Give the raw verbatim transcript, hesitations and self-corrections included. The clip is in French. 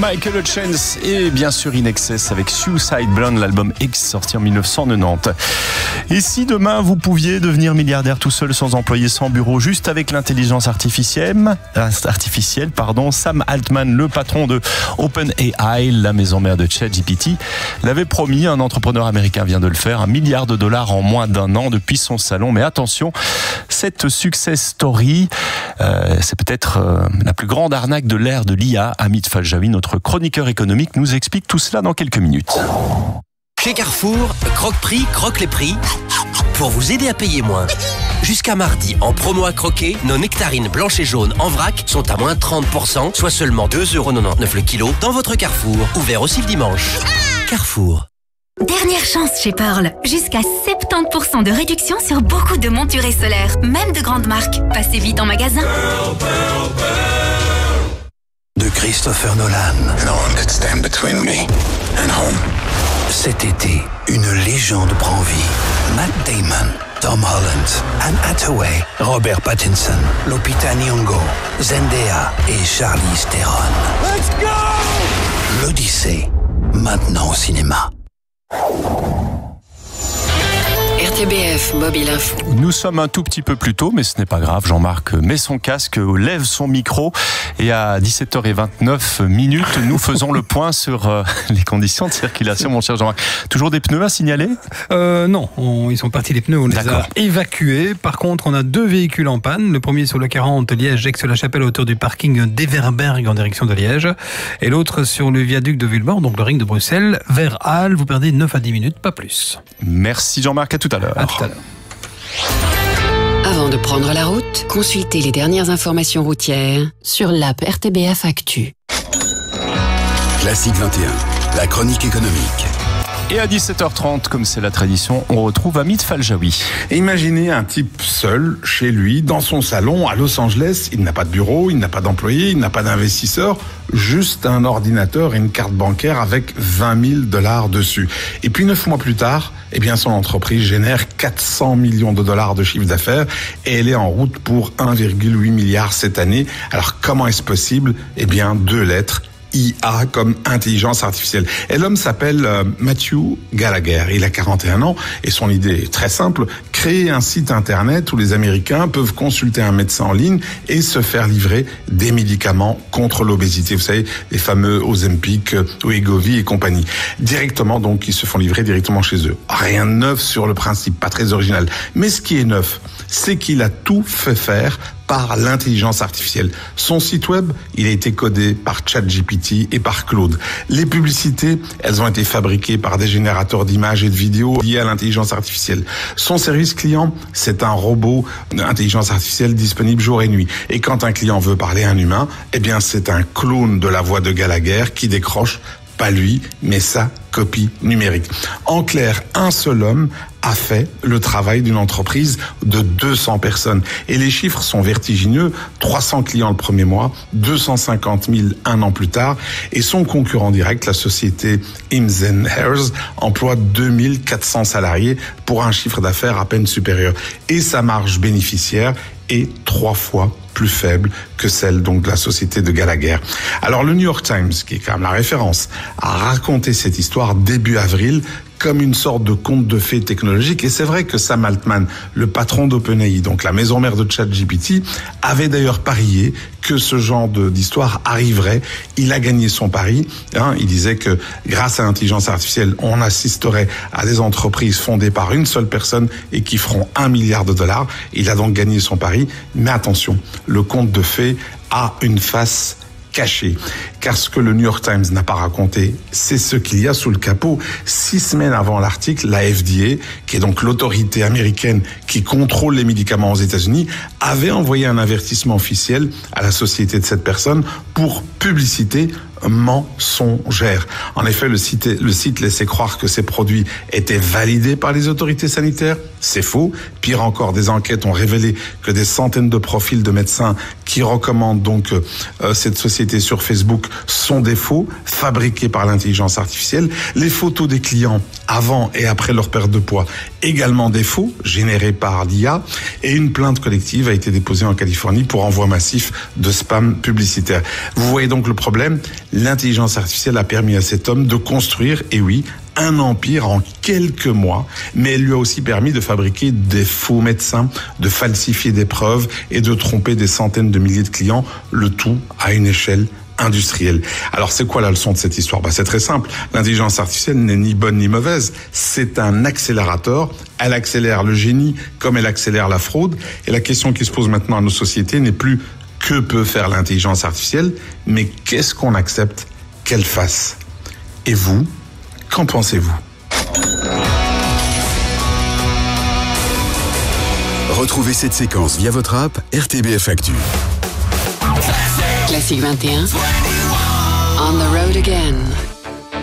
Michael Hutchence et bien sûr In Excess avec Suicide Blonde, l'album X sorti en dix-neuf cent quatre-vingt-dix. Et si demain vous pouviez devenir milliardaire tout seul, sans employé, sans bureau, juste avec l'intelligence artificielle, artificielle pardon, Sam Altman, le patron de OpenAI, la maison mère de ChatGPT, l'avait promis. Un entrepreneur américain vient de le faire, un milliard de dollars en moins d'un an depuis son salon. Mais attention, cette success story, euh, c'est peut-être euh, la plus grande arnaque de l'ère de l'I A. Hamid Faljawi, notre chroniqueur économique, nous explique tout cela dans quelques minutes. Chez Carrefour, Croque-Prix, croque les prix pour vous aider à payer moins. Jusqu'à mardi, en promo à croquer, nos nectarines blanches et jaunes en vrac sont à moins trente pour cent, soit seulement deux euros quatre-vingt-dix le kilo dans votre Carrefour. Ouvert aussi le dimanche. Carrefour. Dernière chance chez Pearl. Jusqu'à soixante-dix pour cent de réduction sur beaucoup de monturés solaires, même de grandes marques. Passez vite en magasin. Pearl, Pearl, Pearl. De Christopher Nolan. No one could stand between me and home. Cet été, une légende prend vie. Matt Damon, Tom Holland, Anne Hathaway, Robert Pattinson, Lupita Nyong'o, Zendaya et Charlize Theron. Let's go! L'Odyssée, maintenant au cinéma. R T B F Mobile Info. Nous sommes un tout petit peu plus tôt, mais ce n'est pas grave. Jean-Marc met son casque, lève son micro et à dix-sept heures vingt-neuf minutes, nous faisons le point sur euh, les conditions de circulation, mon cher Jean-Marc. Toujours des pneus à signaler ? euh, Non, on, ils sont partis les pneus, on les D'accord. a évacués. Par contre, on a deux véhicules en panne. Le premier sur le quarante Liège-Aix-la-Chapelle autour du parking d'Everberg en direction de Liège. Et l'autre sur le viaduc de Villemort, donc le ring de Bruxelles, vers Halle. Vous perdez neuf à dix minutes, pas plus. Merci Jean-Marc, à tout à l'heure. À tout à l'heure. Avant de prendre la route, consultez les dernières informations routières sur l'app R T B F Actu. Classique vingt et un, la chronique économique. Et à dix-sept heures trente, comme c'est la tradition, on retrouve Hamid Faljawi. Imaginez un type seul, chez lui, dans son salon, à Los Angeles. Il n'a pas de bureau, il n'a pas d'employé, il n'a pas d'investisseur, juste un ordinateur et une carte bancaire avec vingt mille dollars dessus. Et puis neuf mois plus tard, eh bien, son entreprise génère quatre cents millions de dollars de chiffre d'affaires et elle est en route pour un virgule huit milliard cette année. Alors, comment est-ce possible? Eh bien, deux lettres. I A comme intelligence artificielle. Et l'homme s'appelle euh, Matthew Gallagher. Il a quarante et un ans et son idée est très simple. Créer un site internet où les Américains peuvent consulter un médecin en ligne et se faire livrer des médicaments contre l'obésité. Vous savez, les fameux Ozempic, Wegovy et compagnie. Directement, donc, ils se font livrer directement chez eux. Rien de neuf sur le principe, pas très original. Mais ce qui est neuf, c'est qu'il a tout fait faire par l'intelligence artificielle. Son site web, il a été codé par ChatGPT et par Claude. Les publicités, elles ont été fabriquées par des générateurs d'images et de vidéos liés à l'intelligence artificielle. Son service client, c'est un robot d'intelligence artificielle disponible jour et nuit. Et quand un client veut parler à un humain, eh bien, c'est un clone de la voix de Gallagher qui décroche, pas lui, mais sa copie numérique. En clair, un seul homme a fait le travail d'une entreprise de deux cents personnes. Et les chiffres sont vertigineux. trois cents clients le premier mois, deux cent cinquante mille un an plus tard. Et son concurrent direct, la société Hims and Hers, emploie deux mille quatre cents salariés pour un chiffre d'affaires à peine supérieur. Et sa marge bénéficiaire est trois fois plus faible que celle donc de la société de Gallagher. Alors le New York Times, qui est quand même la référence, a raconté cette histoire début avril comme une sorte de conte de fées technologique. Et c'est vrai que Sam Altman, le patron d'OpenAI, donc la maison mère de ChatGPT, avait d'ailleurs parié que ce genre de, d'histoire arriverait. Il a gagné son pari. Hein, il disait que grâce à l'intelligence artificielle, on assisterait à des entreprises fondées par une seule personne et qui feront un milliard de dollars. Il a donc gagné son pari. Mais attention, le conte de fées a une face caché. Car ce que le New York Times n'a pas raconté, c'est ce qu'il y a sous le capot. Six semaines avant l'article, la F D A, qui est donc l'autorité américaine qui contrôle les médicaments aux États-Unis, avait envoyé un avertissement officiel à la société de cette personne pour publicité mensongère. En effet, le site, le site laissait croire que ces produits étaient validés par les autorités sanitaires. C'est faux. Pire encore, des enquêtes ont révélé que des centaines de profils de médecins qui recommandent donc euh, cette société sur Facebook sont des faux, fabriqués par l'intelligence artificielle. Les photos des clients avant et après leur perte de poids, également des faux, générés par l'I A. Et une plainte collective a été déposée en Californie pour envoi massif de spam publicitaire. Vous voyez donc le problème. L'intelligence artificielle a permis à cet homme de construire, et oui, un empire en quelques mois, mais elle lui a aussi permis de fabriquer des faux médecins, de falsifier des preuves et de tromper des centaines de milliers de clients, le tout à une échelle industrielle. Alors c'est quoi la leçon de cette histoire? Bah, c'est très simple. L'intelligence artificielle n'est ni bonne ni mauvaise. C'est un accélérateur. Elle accélère le génie comme elle accélère la fraude. Et la question qui se pose maintenant à nos sociétés n'est plus que peut faire l'intelligence artificielle, mais qu'est-ce qu'on accepte qu'elle fasse? Et vous, qu'en pensez-vous? Retrouvez cette séquence via votre app R T B F Actu. Classique vingt et un. On the road again.